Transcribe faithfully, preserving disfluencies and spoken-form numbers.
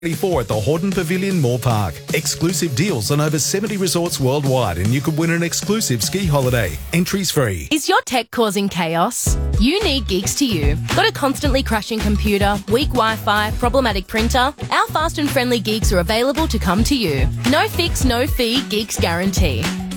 twenty-four at the Hordern Pavilion Moore Park. Exclusive deals on over seventy resorts worldwide, and you could win an exclusive ski holiday. Entries free. Is your tech causing chaos? You need Geeks to You. Got a constantly crashing computer, weak Wi-Fi, problematic printer? Our fast and friendly Geeks are available to come to you. No fix, no fee, Geeks guarantee.